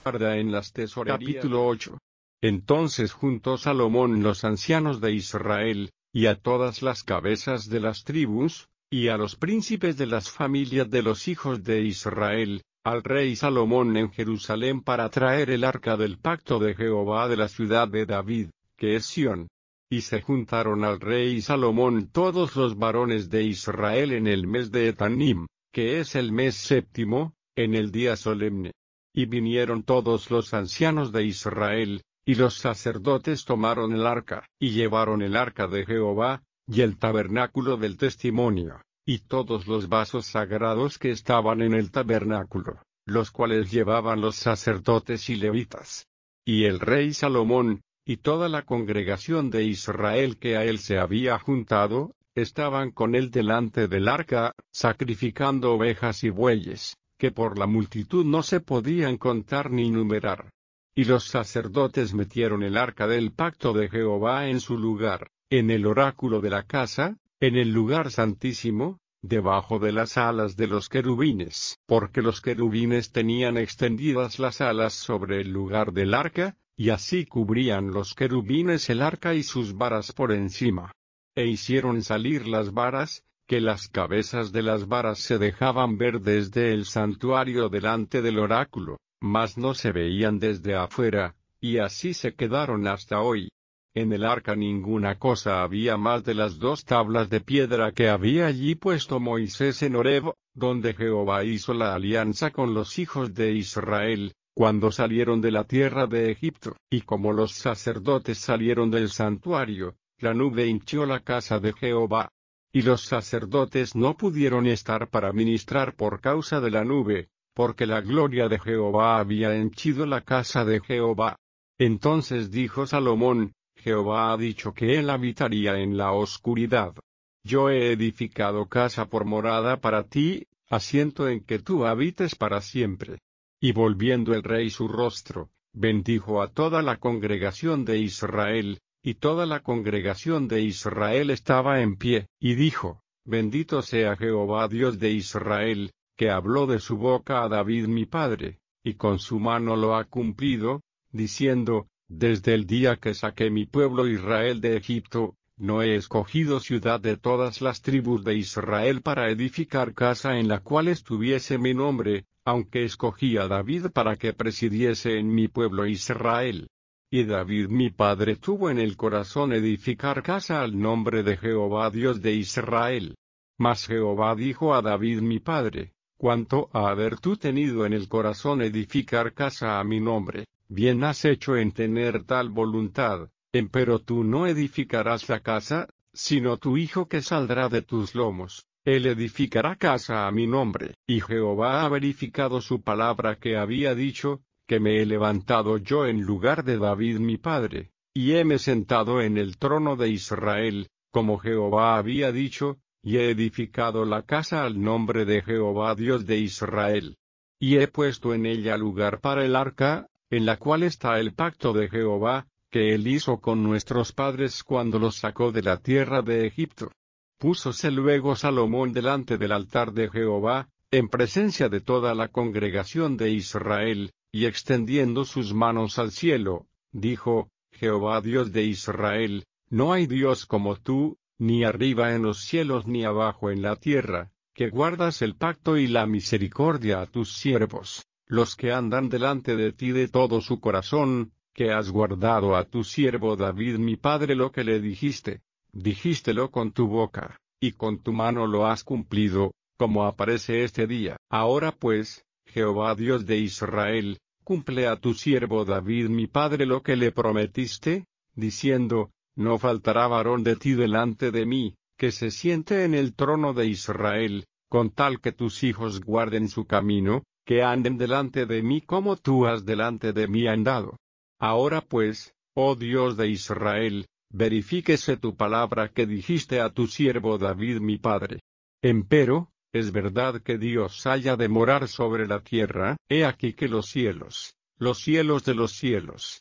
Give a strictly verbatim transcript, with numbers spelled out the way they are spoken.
guarda en las tesorerías. Capítulo ocho. Entonces juntó Salomón los ancianos de Israel, y a todas las cabezas de las tribus, y a los príncipes de las familias de los hijos de Israel, al rey Salomón en Jerusalén para traer el arca del pacto de Jehová de la ciudad de David, que es Sión. Y se juntaron al rey Salomón todos los varones de Israel en el mes de Etanim, que es el mes séptimo, en el día solemne. Y vinieron todos los ancianos de Israel, y los sacerdotes tomaron el arca, y llevaron el arca de Jehová, y el tabernáculo del testimonio, y todos los vasos sagrados que estaban en el tabernáculo, los cuales llevaban los sacerdotes y levitas. Y el rey Salomón, y toda la congregación de Israel que a él se había juntado, estaban con él delante del arca, sacrificando ovejas y bueyes, que por la multitud no se podían contar ni numerar. Y los sacerdotes metieron el arca del pacto de Jehová en su lugar, en el oráculo de la casa, en el lugar santísimo, debajo de las alas de los querubines, porque los querubines tenían extendidas las alas sobre el lugar del arca, y así cubrían los querubines el arca y sus varas por encima. E hicieron salir las varas, que las cabezas de las varas se dejaban ver desde el santuario delante del oráculo, mas no se veían desde afuera, y así se quedaron hasta hoy. En el arca ninguna cosa había más de las dos tablas de piedra que había allí puesto Moisés en Horeb, donde Jehová hizo la alianza con los hijos de Israel, cuando salieron de la tierra de Egipto. Y como los sacerdotes salieron del santuario, la nube hinchió la casa de Jehová. Y los sacerdotes no pudieron estar para ministrar por causa de la nube, porque la gloria de Jehová había henchido la casa de Jehová. Entonces dijo Salomón, Jehová ha dicho que él habitaría en la oscuridad. Yo he edificado casa por morada para ti, asiento en que tú habites para siempre. Y volviendo el rey su rostro, bendijo a toda la congregación de Israel, y toda la congregación de Israel estaba en pie, y dijo, Bendito sea Jehová Dios de Israel, que habló de su boca a David mi padre, y con su mano lo ha cumplido, diciendo, Desde el día que saqué mi pueblo Israel de Egipto, no he escogido ciudad de todas las tribus de Israel para edificar casa en la cual estuviese mi nombre, aunque escogí a David para que presidiese en mi pueblo Israel. Y David mi padre tuvo en el corazón edificar casa al nombre de Jehová Dios de Israel. Mas Jehová dijo a David mi padre, Cuanto a haber tú tenido en el corazón edificar casa a mi nombre, bien has hecho en tener tal voluntad, empero tú no edificarás la casa, sino tu hijo que saldrá de tus lomos, él edificará casa a mi nombre. Y Jehová ha verificado su palabra que había dicho, que me he levantado yo en lugar de David mi padre, y heme sentado en el trono de Israel, como Jehová había dicho, y he edificado la casa al nombre de Jehová Dios de Israel. Y he puesto en ella lugar para el arca, en la cual está el pacto de Jehová, que él hizo con nuestros padres cuando los sacó de la tierra de Egipto. Púsose luego Salomón delante del altar de Jehová, en presencia de toda la congregación de Israel, y extendiendo sus manos al cielo, dijo, Jehová Dios de Israel, no hay Dios como tú, ni arriba en los cielos ni abajo en la tierra, que guardas el pacto y la misericordia a tus siervos, los que andan delante de ti de todo su corazón, que has guardado a tu siervo David mi padre lo que le dijiste, dijístelo con tu boca, y con tu mano lo has cumplido, como aparece este día. Ahora pues, Jehová Dios de Israel, cumple a tu siervo David mi padre lo que le prometiste, diciendo, no faltará varón de ti delante de mí, que se siente en el trono de Israel, con tal que tus hijos guarden su camino, que anden delante de mí como tú has delante de mí andado. Ahora pues, oh Dios de Israel, verifíquese tu palabra que dijiste a tu siervo David mi padre. Empero, ¿es verdad que Dios haya de morar sobre la tierra? He aquí que los cielos, los cielos de los cielos,